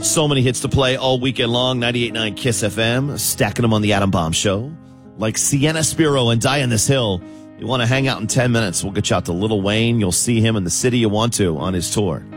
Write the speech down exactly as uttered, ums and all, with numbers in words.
So many hits to play all weekend long. ninety-eight point nine Kiss F M, stacking them on the Adam Bomb Show. Like Sienna Spiro and Die on This Hill. You want to hang out in ten minutes, we'll get you out to Lil Wayne. You'll see him in the city you want to on his tour.